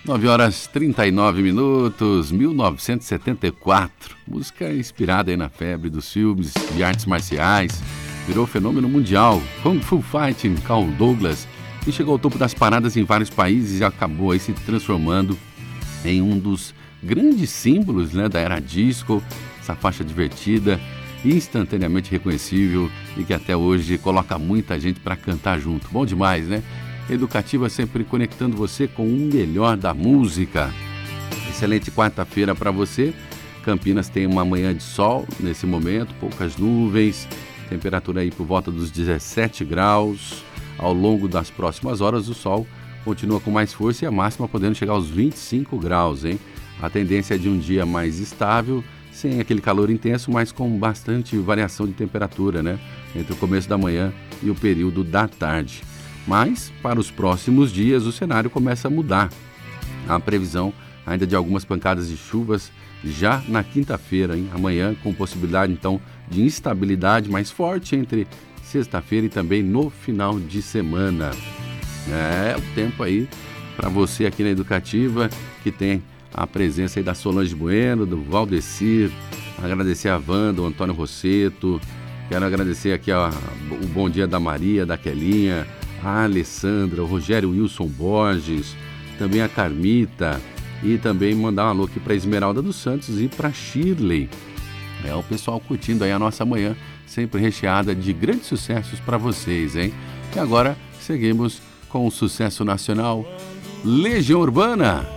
9 horas 39 minutos, 1974. Música inspirada aí na febre dos filmes de artes marciais. Virou fenômeno mundial. Kung Fu Fighting, Carl Douglas, que chegou ao topo das paradas em vários países e acabou aí se transformando em um dos grandes símbolos, né, da era disco. Essa faixa divertida, instantaneamente reconhecível e que até hoje coloca muita gente para cantar junto. Bom demais, né? Educativa sempre conectando você com o melhor da música. Excelente quarta-feira para você. Campinas tem uma manhã de sol nesse momento, poucas nuvens, temperatura aí por volta dos 17 graus. Ao longo das próximas horas o sol continua com mais força e a máxima podendo chegar aos 25 graus, hein? A tendência é de um dia mais estável, sem aquele calor intenso, mas com bastante variação de temperatura, né? Entre o começo da manhã e o período da tarde. Mas, para os próximos dias, o cenário começa a mudar. Há previsão ainda de algumas pancadas de chuvas já na quinta-feira, hein? Amanhã, com possibilidade, então, de instabilidade mais forte entre sexta-feira e também no final de semana. É o tempo aí para você aqui na Educativa, que tem a presença aí da Solange Bueno, do Valdecir, agradecer a Wanda, o Antônio Rosseto, quero agradecer aqui o bom dia da Maria, da Quelinha, a Alessandra, o Rogério Wilson Borges, também a Carmita e também mandar um alô aqui para Esmeralda dos Santos e para Shirley. É o pessoal curtindo aí a nossa manhã, sempre recheada de grandes sucessos para vocês, hein? E agora seguimos com o sucesso nacional Legião Urbana.